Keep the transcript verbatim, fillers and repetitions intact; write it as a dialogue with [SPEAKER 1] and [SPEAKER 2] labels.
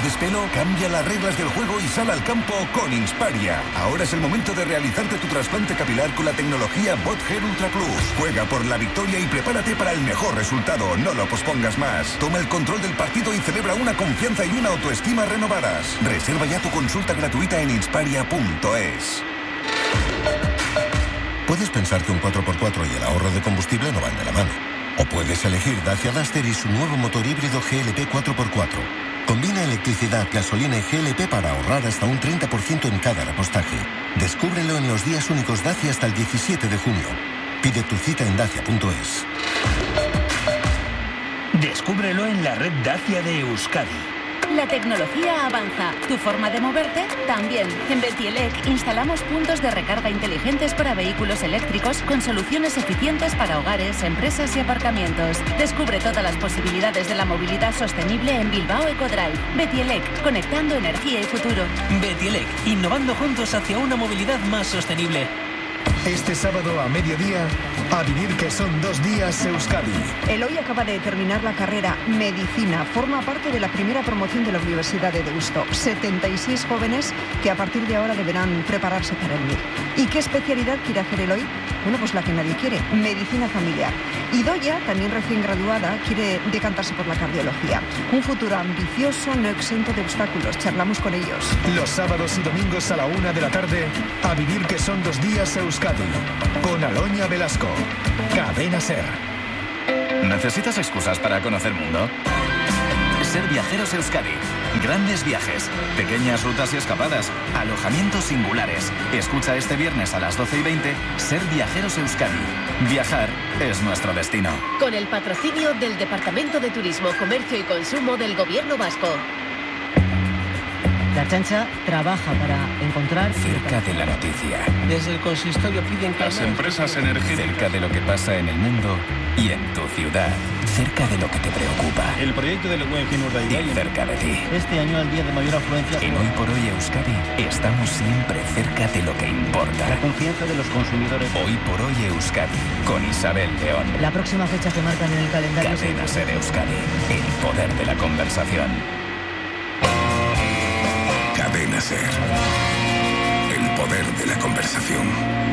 [SPEAKER 1] ¿Pierdes pelo? Cambia las reglas del juego y sal al campo con Insparia. Ahora es el momento de realizarte tu trasplante capilar con la tecnología BotGel Ultra Plus. Juega por la victoria y prepárate para el mejor resultado. No lo pospongas más. Toma el control del partido y celebra una confianza y una autoestima renovadas. Reserva ya tu consulta gratuita en insparia punto es.
[SPEAKER 2] Puedes pensar que un cuatro por cuatro y el ahorro de combustible no van de la mano. O puedes elegir Dacia Duster y su nuevo motor híbrido G L P cuatro por cuatro. Combina electricidad, gasolina y G L P para ahorrar hasta un treinta por ciento en cada repostaje. Descúbrelo en los días únicos Dacia hasta el diecisiete de junio. Pide tu cita en dacia punto es.
[SPEAKER 3] Descúbrelo en la red Dacia de Euskadi.
[SPEAKER 4] La tecnología avanza. ¿Tu forma de moverte? También. En Betielec instalamos puntos de recarga inteligentes para vehículos eléctricos con soluciones eficientes para hogares, empresas y aparcamientos. Descubre todas las posibilidades de la movilidad sostenible en Bilbao Ecodrive. Betielec, conectando energía y futuro.
[SPEAKER 3] Betielec, innovando juntos hacia una movilidad más sostenible.
[SPEAKER 5] Este sábado a mediodía, a vivir que son dos días Euskadi.
[SPEAKER 6] Eloy acaba de terminar la carrera Medicina. Forma parte de la primera promoción de la Universidad de Deusto. setenta y seis jóvenes que a partir de ahora deberán prepararse para el M I R. ¿Y qué especialidad quiere hacer Eloy? Bueno, pues la que nadie quiere, medicina familiar. Y Doya, también recién graduada, quiere decantarse por la cardiología. Un futuro ambicioso, no exento de obstáculos. Charlamos con ellos.
[SPEAKER 5] Los sábados y domingos a la una de la tarde, a vivir que son dos días Euskadi. Con Aloña Velasco. Cadena Ser.
[SPEAKER 7] ¿Necesitas excusas para conocer mundo? Ser Viajeros Euskadi. Grandes viajes, pequeñas rutas y escapadas, alojamientos singulares. Escucha este viernes a las doce y veinte Ser Viajeros Euskadi. Viajar es nuestro destino.
[SPEAKER 8] Con el patrocinio del Departamento de Turismo, Comercio y Consumo del Gobierno Vasco.
[SPEAKER 9] La Ertzaintza trabaja para encontrar...
[SPEAKER 10] Cerca de la noticia.
[SPEAKER 11] Desde el consistorio piden que...
[SPEAKER 10] Las empresas energéticas. Cerca de lo que pasa en el mundo y en tu ciudad. Cerca de lo que te preocupa.
[SPEAKER 12] El proyecto del Guggenheim Urdaibai.
[SPEAKER 10] Y cerca de ti.
[SPEAKER 13] Este año, el día de mayor afluencia...
[SPEAKER 10] En Hoy por Hoy Euskadi, estamos siempre cerca de lo que importa.
[SPEAKER 13] La confianza de los consumidores.
[SPEAKER 10] Hoy por Hoy Euskadi, con Isabel León.
[SPEAKER 9] La próxima fecha que marcan en el calendario...
[SPEAKER 10] Cadena Ser Euskadi, el poder de la conversación.
[SPEAKER 2] Cadena Ser. El poder de la conversación.